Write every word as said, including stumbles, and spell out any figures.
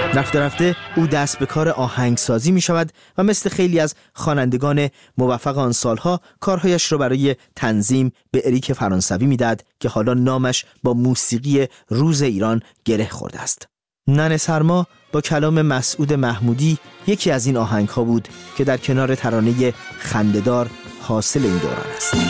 رفته رفته او دست به کار آهنگسازی می شود و مثل خیلی از خوانندگان موفق آن سالها کارهایش را برای تنظیم به اریک فرانسوی می داد که حالا نامش با موسیقی روز ایران گره خورده است. ننه سرما با کلام مسعود محمودی یکی از این آهنگ ها بود که در کنار ترانه خنده‌دار حاصل این دوران است.